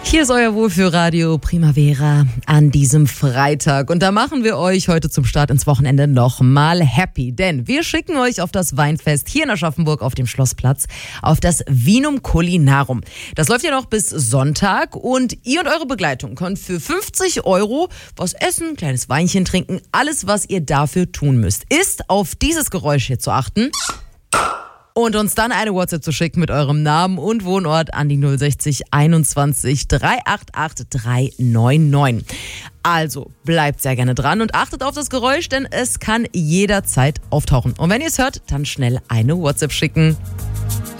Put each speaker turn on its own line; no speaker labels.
Hier ist euer Wohlfühlradio Primavera an diesem Freitag. Und da machen wir euch heute zum Start ins Wochenende nochmal happy. Denn wir schicken euch auf das Weinfest hier in Aschaffenburg auf dem Schlossplatz, auf das Vinum Culinarum. Das läuft ja noch bis Sonntag und ihr und eure Begleitung könnt für 50 € was essen, kleines Weinchen trinken. Alles, was ihr dafür tun müsst, ist auf dieses Geräusch hier zu achten und uns dann eine WhatsApp zu schicken mit eurem Namen und Wohnort an die 060 21 388 399. Also bleibt sehr gerne dran und achtet auf das Geräusch, denn es kann jederzeit auftauchen. Und wenn ihr es hört, dann schnell eine WhatsApp schicken.